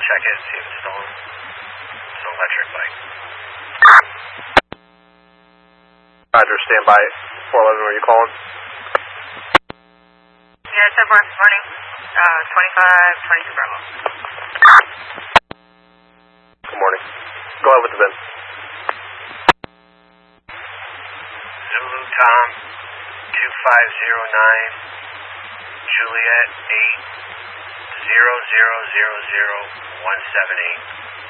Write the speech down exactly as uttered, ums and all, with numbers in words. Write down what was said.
check it, see if it's stolen. It's an electric bike. Roger, stand by. four eleven, where are you calling? Yeah, ten four, morning. Uh, twenty-five, twenty-two Bravo. Good morning. Go ahead with the V I N. Zulu Tom, two five zero nine, Juliet eight, zero zero zero zero one seven eight.